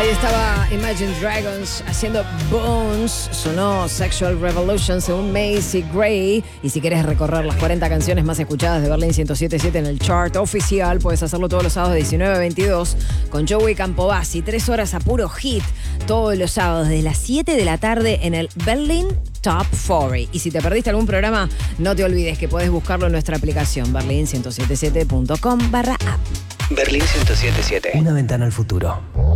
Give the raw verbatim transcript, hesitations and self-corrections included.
Ahí estaba Imagine Dragons haciendo Bones. Sonó Sexual Revolution según Macy Gray. Y si quieres recorrer las cuarenta canciones más escuchadas de Berlín ciento siete punto siete en el chart oficial, puedes hacerlo todos los sábados de diecinueve a veintidós con Joey Campobasi. Tres horas a puro hit todos los sábados desde las siete de la tarde en el Berlin Top cuarenta. Y si te perdiste algún programa, no te olvides que puedes buscarlo en nuestra aplicación berlin ciento setenta y siete punto com barra app. Berlín ciento siete punto siete. Una ventana al futuro.